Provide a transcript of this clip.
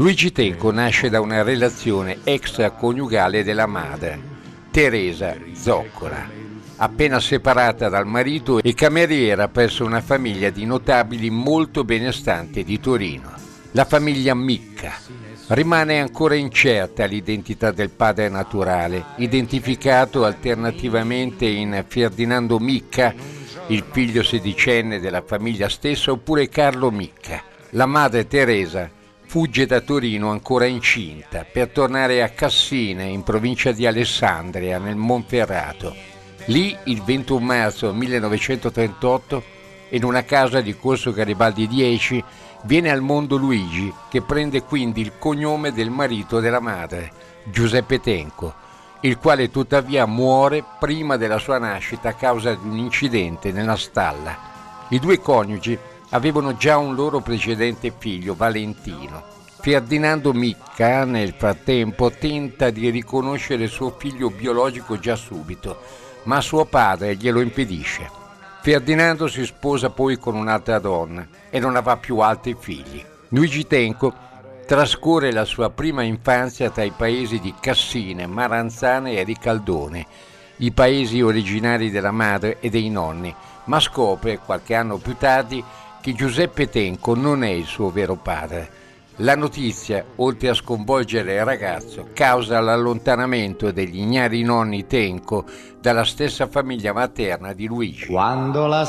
Luigi Tenco nasce da una relazione extraconiugale della madre, Teresa Zoccola, appena separata dal marito e cameriera presso una famiglia di notabili molto benestante di Torino, la famiglia Micca. Rimane ancora incerta l'identità del padre naturale, identificato alternativamente in Ferdinando Micca, il figlio sedicenne della famiglia stessa, oppure Carlo Micca. La madre Teresa fugge da Torino ancora incinta per tornare a Cassine, in provincia di Alessandria, nel Monferrato. Lì, il 21 marzo 1938, in una casa di Corso Garibaldi 10, viene al mondo Luigi, che prende quindi il cognome del marito della madre, Giuseppe Tenco, il quale tuttavia muore prima della sua nascita a causa di un incidente nella stalla. I due coniugi avevano già un loro precedente figlio, Valentino. Ferdinando Micca, nel frattempo, tenta di riconoscere suo figlio biologico già subito, ma suo padre glielo impedisce. Ferdinando si sposa poi con un'altra donna e non avrà più altri figli. Luigi Tenco trascorre la sua prima infanzia tra i paesi di Cassine, Maranzane e Ricaldone, i paesi originari della madre e dei nonni, ma scopre, qualche anno più tardi, che Giuseppe Tenco non è il suo vero padre. La notizia, oltre a sconvolgere il ragazzo, causa l'allontanamento degli ignari nonni Tenco dalla stessa famiglia materna di Luigi. Quando la